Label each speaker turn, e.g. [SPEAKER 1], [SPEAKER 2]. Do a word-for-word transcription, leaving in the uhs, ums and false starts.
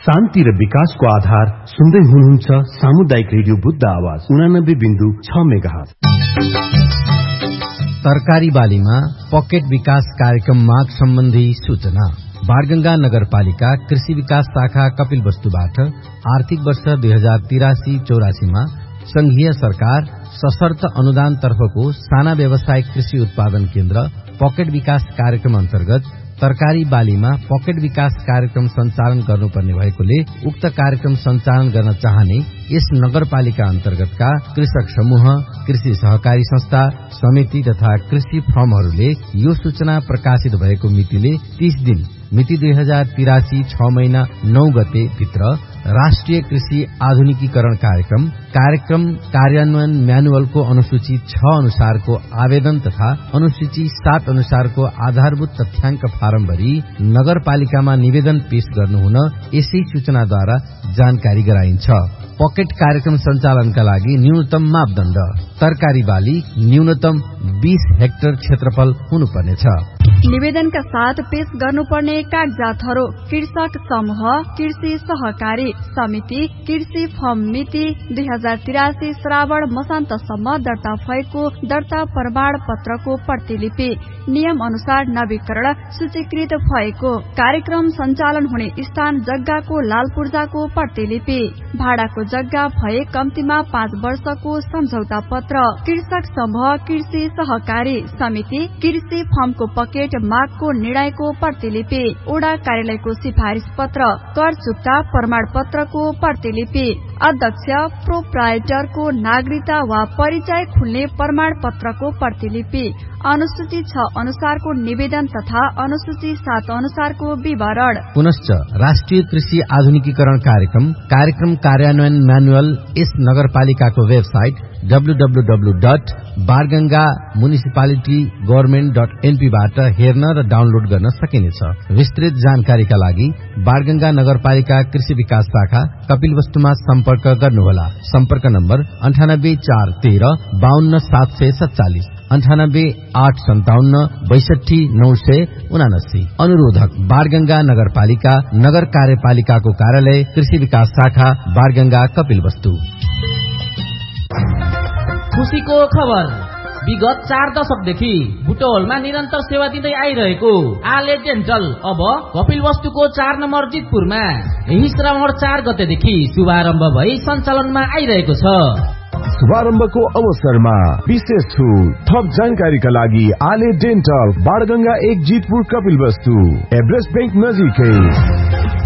[SPEAKER 1] शान्ति र विकासको आधार सुन्दै हुनुहुन्छ सामुदायिक रेडियो बुद्ध आवाज उनानब्बे बिन्दु छ मेगाहर्ज।
[SPEAKER 2] तरकारी बालीमा पकेट विकास कार्यक्रम माग सम्बन्धी सूचना। बाणगंगा नगरपालिका कृषि विकास शाखा कपिलवस्तुबाट आर्थिक वर्ष दुई हजार तिरासी चौरासीमा संघीय सरकार सशर्त अनुदान तर्फको साना व्यावसायिक कृषि उत्पादन केन्द्र पकेट विकास कार्यक्रम अन्तर्गत तरकारी बालीमा पकेट विकास कार्यक्रम सञ्चालन गर्नुपर्ने भएकोले उक्त कार्यक्रम सञ्चालन गर्न चाहने यस नगरपालिका अन्तर्गतका कृषक समूह, कृषि सहकारी संस्था, समिति तथा कृषि फर्महरूले यो सूचना प्रकाशित भएको मितिले तीस दिन मिति दुई हजार तिरासी छ महिना नौ गते भित्र राष्ट्रिय कृषि आधुनिकीकरण कार्यक्रम कार्यक्रम कार्यान्वयन म्यानुअलको अनुसूची छ अनुसारको आवेदन तथा अनुसूची सात अनुसारको आधारभूत तथ्याङ्क फारम भरी नगरपालिकामा निवेदन पेश गर्नुहुन यसै सूचनाद्वारा जानकारी गराइन्छ। पकेट कार्यक्रम सञ्चालनका लागि न्यूनतम मापदण्ड तरकारी बाली न्यूनतम बीस हेक्टर क्षेत्रफल हुनुपर्नेछ।
[SPEAKER 3] निवेदनका साथ पेश गर्नुपर्ने कागजातहरू कृषक समूह, कृषि सहकारी समिति, कृषि फर्म मिति दुई हजार तिरासी श्रावण मसान्तसम्म दर्ता भएको दर्ता प्रमाण पत्रको प्रतिलिपि, नियम अनुसार नवीकरण सूचीकृत भएको कार्यक्रम सञ्चालन हुने स्थान जग्गाको लाल पूर्जाको प्रतिलिपि, भाडाको जग्गा भए कम्तीमा पाँच वर्षको सम्झौता पत्र, कृषक समूह, कृषि सहकारी समिति, कृषि फर्मको पकेट मागको निर्णयको प्रतिलिपि, ओडा कार्यालयको सिफारिश पत्र, कर चुक्ता प्रमाण पत्रको प्रतिलिपि, अध्यक्ष प्रोप्राइटरको नागरिकता वा परिचय खुल्ने प्रमाण पत्रको प्रतिलिपि, अनुसूची छ अनुसारको निवेदन तथा अनुसूची सात अनुसारको विवरण।
[SPEAKER 2] पुनश्च राष्ट्रिय कृषि आधुनिकीकरण कार्यक्रम कार्यक्रम कार्यान्वयन म्यानुअल यस नगरपालिकाको website W W W dot Banganga municipality government dot NP बाट हेर्न र डाउनलोड गर्न सकिनेछ। विस्तृत जानकारीका लागि बाणगंगा नगरपालिका कृषि विकास शाखा कपिलवस्तुमा सम्पर्क गर्नुहोला। सम्पर्क नम्बर अन्ठानब्बे चार तेह्र बाहन्न सात सय सत्तालिस, अन्ठानब्बे आठ सन्ताउन्न बैसठी नौ सय उनासी। अनुरोधक बाणगंगा नगरपालिका नगर कार्यपालिकाको कार्यालय कृषि विकास शाखा बाणगंगा कपिलवस्तु।
[SPEAKER 4] खुशीको खबर। विगत चार दशकदेखि बुटवलमा निरन्तर सेवा दिँदै आइरहेको आले डेन्टल अब कपिलवस्तुको चार नम्बर जितपुरमा यही श्रावण चार गतेदेखि शुभारम्भ भई सञ्चालनमा आइरहेको छ।
[SPEAKER 5] शुभारम्भको अवसरमा विशेष छुट। थप जानकारीका लागि आले डेन्टल बाणगंगा एक जितपुर कपिलवस्तु एभरेस्ट बैंक नजिकै।